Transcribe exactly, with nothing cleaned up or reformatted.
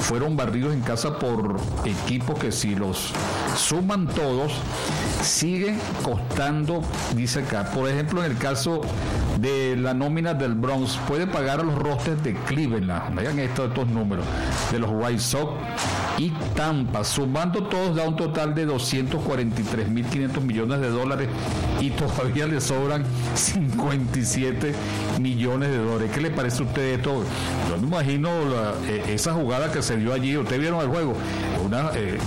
fueron barridos en casa por equipos que si los suman todos, siguen costando, dice acá. Por ejemplo, en el caso de la nómina del Bronx, puede pagar a los rosters de Cleveland, vean estos, estos números, de los White Sox y Tampa, sumando todos da un total de doscientos cuarenta y tres mil quinientos millones de dólares y todavía le sobran cincuenta y siete millones de dólares. ¿Qué le parece a usted esto? Yo me imagino la, eh, esa jugada que se dio allí, ustedes vieron el juego, una, eh,